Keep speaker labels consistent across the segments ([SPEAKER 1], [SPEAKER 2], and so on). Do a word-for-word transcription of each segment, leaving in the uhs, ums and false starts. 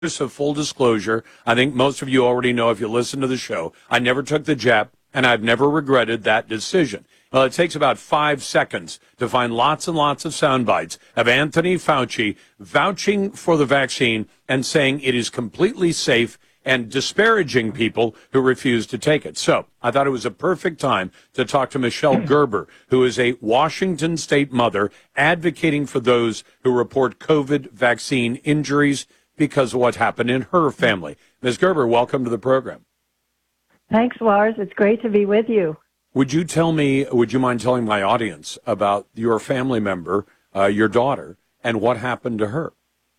[SPEAKER 1] So full disclosure, I think most of you already know if you listen to the show, I never took the jab, and I've never regretted that decision. Well, it takes about five seconds to find lots and lots of sound bites of Anthony Fauci vouching for the vaccine and saying it is completely safe and disparaging people who refuse to take it. So I thought it was a perfect time to talk to Michelle Gerber, who is a Washington state mother advocating for those who report COVID vaccine injuries because of what happened in her family. Miz Gerber, welcome to the program.
[SPEAKER 2] Thanks, Lars. It's great to be with you.
[SPEAKER 1] Would you tell me, would you mind telling my audience about your family member, uh, your daughter, and what happened to her?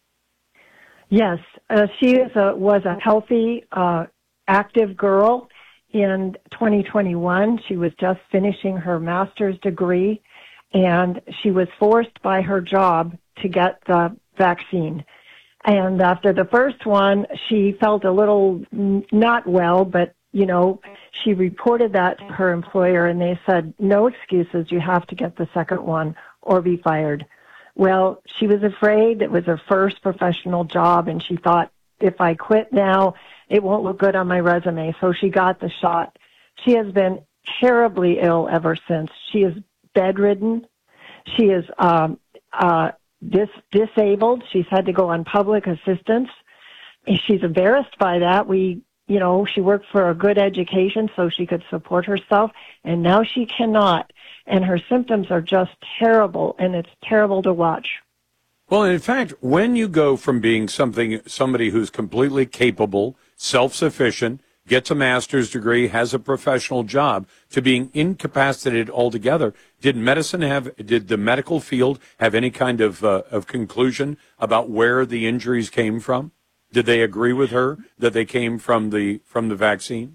[SPEAKER 2] Yes, uh, she is a, was a healthy, uh, active girl in twenty twenty-one. She was just finishing her master's degree, and she was forced by her job to get the vaccine. And after the first one, she felt a little not well, but, you know, she reported that to her employer, and they said, no excuses, you have to get the second one or be fired. Well, she was afraid. It was her first professional job, and she thought, if I quit now, it won't look good on my resume. So she got the shot. She has been terribly ill ever since. She is bedridden. She is um, uh, dis- disabled. She's had to go on public assistance. She's embarrassed by that. We, you know, she worked for a good education so she could support herself, and now she cannot. And her symptoms are just terrible, and it's terrible to watch.
[SPEAKER 1] Well, in fact, when you go from being something, somebody who's completely capable, self-sufficient, gets a master's degree, has a professional job, to being incapacitated altogether, did medicine have, did the medical field have any kind of, uh, of conclusion about where the injuries came from? Did they agree with her that they came from the, from the vaccine?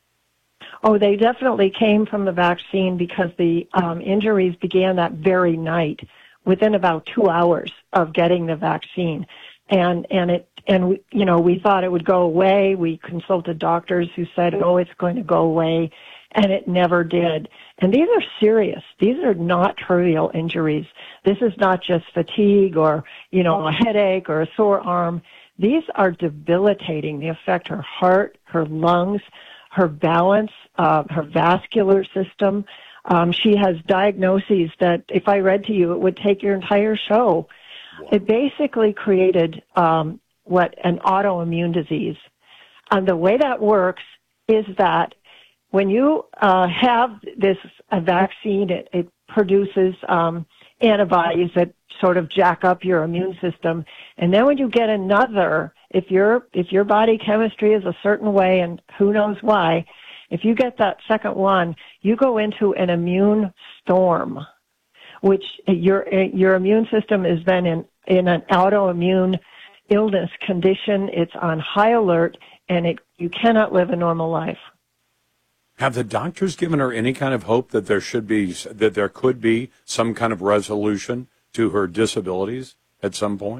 [SPEAKER 2] Oh, they definitely came from the vaccine because the um, injuries began that very night, within about two hours of getting the vaccine. And, and it, and we, you know, we thought it would go away. We consulted doctors who said, oh, it's going to go away. And it never did. And these are serious. These are not trivial injuries. This is not just fatigue or, you know, a headache or a sore arm. These are debilitating. They affect her heart, her lungs, her balance, uh, her vascular system. Um, she has diagnoses that, if I read to you, it would take your entire show. Wow. It basically created um, what an autoimmune disease. And the way that works is that when you uh, have this a vaccine, it, it produces um, antibodies that sort of jack up your immune system. And then when you get another, if your if your body chemistry is a certain way, and who knows why, if you get that second one, you go into an immune storm, which your your immune system is then in, in an autoimmune illness condition. It's on high alert, and it you cannot live a normal life.
[SPEAKER 1] Have the doctors given her any kind of hope that there should be, that there could be some kind of resolution to her disabilities at some point?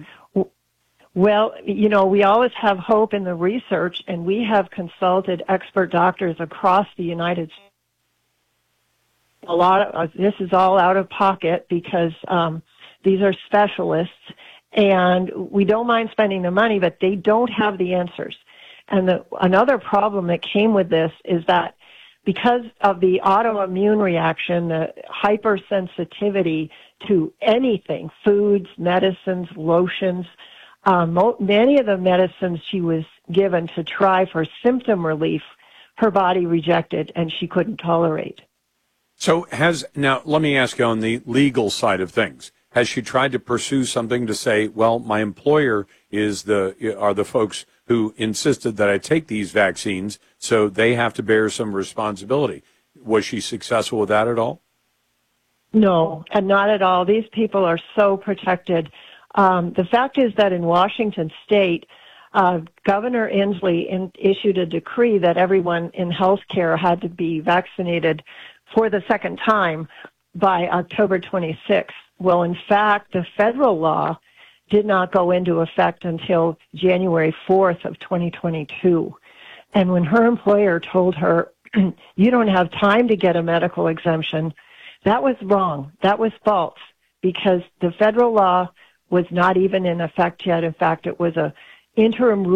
[SPEAKER 2] Well, you know, we always have hope in the research, and we have consulted expert doctors across the United States. A lot of uh, this is all out of pocket because um, these are specialists, and we don't mind spending the money, but they don't have the answers. And the, another problem that came with this is that because of the autoimmune reaction, the hypersensitivity to anything, foods, medicines, lotions, um, many of the medicines she was given to try for symptom relief, her body rejected and she couldn't tolerate.
[SPEAKER 1] So has, now let me ask you on the legal side of things, has she tried to pursue something to say, well, my employer is the, are the folks who insisted that I take these vaccines, so they have to bear some responsibility? Was she successful with that at all?
[SPEAKER 2] No, and not at all. These people are so protected. Um, the fact is that in Washington State, uh, Governor Inslee in, issued a decree that everyone in healthcare had to be vaccinated for the second time by October twenty-sixth. Well, in fact, the federal law did not go into effect until January fourth of twenty twenty-two. And when her employer told her, you don't have time to get a medical exemption, that was wrong. That was false, because the federal law was not even in effect yet. In fact, it was a interim